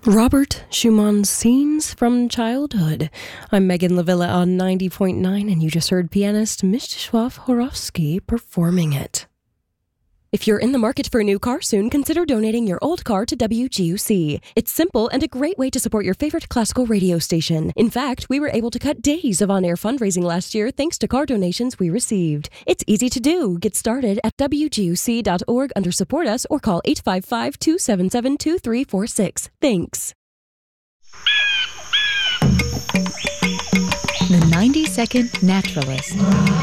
Robert Schumann's Scenes from Childhood. I'm Megan Lavilla on 90.9, and you just heard pianist Mstislav Horovsky performing it. If you're in the market for a new car soon, consider donating your old car to WGUC. It's simple and a great way to support your favorite classical radio station. In fact, we were able to cut days of on-air fundraising last year thanks to car donations we received. It's easy to do. Get started at WGUC.org under Support Us or call 855-277-2346. Thanks. The 90-Second Naturalist.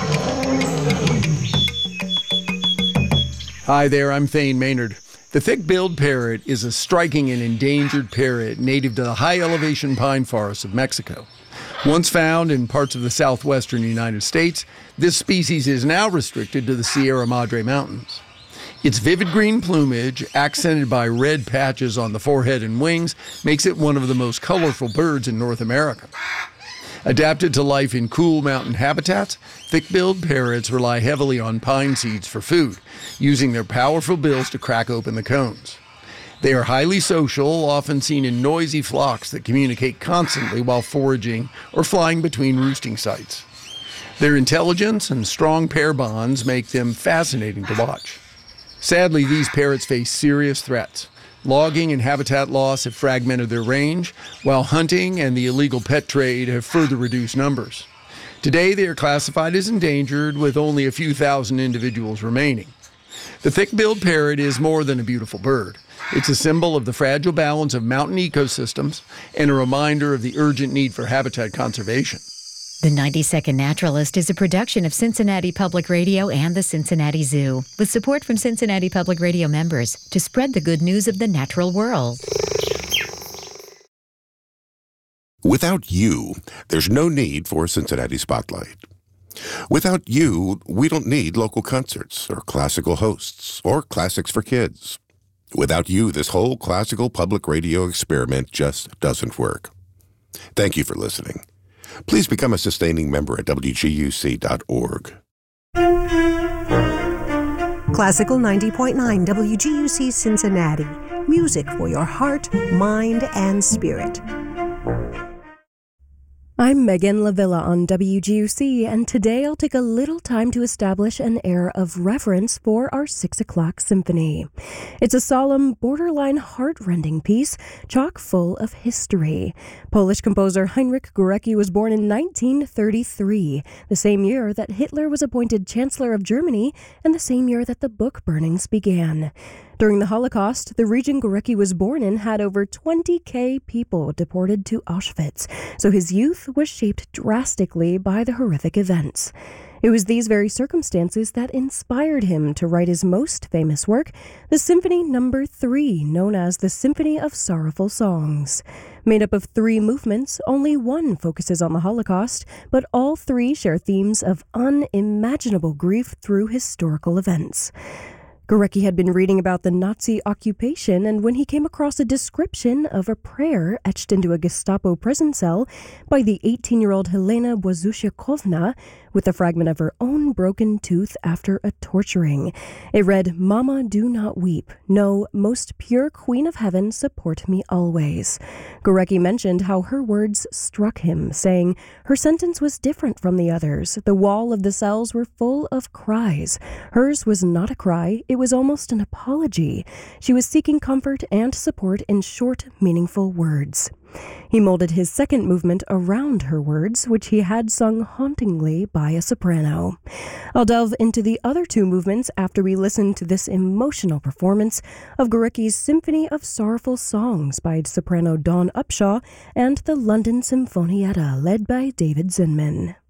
Hi there, I'm Thane Maynard. The thick-billed parrot is a striking and endangered parrot native to the high-elevation pine forests of Mexico. Once found in parts of the southwestern United States, this species is now restricted to the Sierra Madre Mountains. Its vivid green plumage, accented by red patches on the forehead and wings, makes it one of the most colorful birds in North America. Adapted to life in cool mountain habitats, thick-billed parrots rely heavily on pine seeds for food, using their powerful bills to crack open the cones. They are highly social, often seen in noisy flocks that communicate constantly while foraging or flying between roosting sites. Their intelligence and strong pair bonds make them fascinating to watch. Sadly, these parrots face serious threats. Logging and habitat loss have fragmented their range, while hunting and the illegal pet trade have further reduced numbers. Today, they are classified as endangered, with only a few thousand individuals remaining. The thick-billed parrot is more than a beautiful bird. It's a symbol of the fragile balance of mountain ecosystems and a reminder of the urgent need for habitat conservation. The 90-Second Naturalist is a production of Cincinnati Public Radio and the Cincinnati Zoo, with support from Cincinnati Public Radio members to spread the good news of the natural world. Without you, there's no need for Cincinnati Spotlight. Without you, we don't need local concerts or classical hosts or classics for kids. Without you, this whole classical public radio experiment just doesn't work. Thank you for listening. Please become a sustaining member at WGUC.org. Classical 90.9 WGUC Cincinnati. Music for your heart, mind, and spirit. I'm Megan Lavilla on WGUC, and today I'll take a little time to establish an air of reverence for our 6 o'clock symphony. It's a solemn, borderline heart-rending piece, chock full of history. Polish composer Heinrich Górecki was born in 1933, the same year that Hitler was appointed Chancellor of Germany and the same year that the book burnings began. During the Holocaust, the region Górecki was born in had over 20,000 people deported to Auschwitz, so his youth was shaped drastically by the horrific events. It was these very circumstances that inspired him to write his most famous work, the Symphony No. 3, known as the Symphony of Sorrowful Songs. Made up of 3 movements, only one focuses on the Holocaust, but all 3 share themes of unimaginable grief through historical events. Górecki had been reading about the Nazi occupation, and when he came across a description of a prayer etched into a Gestapo prison cell by the 18-year-old Helena Błażewiczówna, with a fragment of her own broken tooth after a torturing. It read, "Mama, do not weep. No, most pure Queen of Heaven, support me always." Górecki mentioned how her words struck him, saying, "Her sentence was different from the others. The wall of the cells were full of cries. Hers was not a cry, it was almost an apology. She was seeking comfort and support in short, meaningful words." He molded his second movement around her words, which he had sung hauntingly by a soprano. I'll delve into the other 2 movements after we listen to this emotional performance of Górecki's Symphony of Sorrowful Songs by soprano Dawn Upshaw and the London Sinfonietta, led by David Zinman.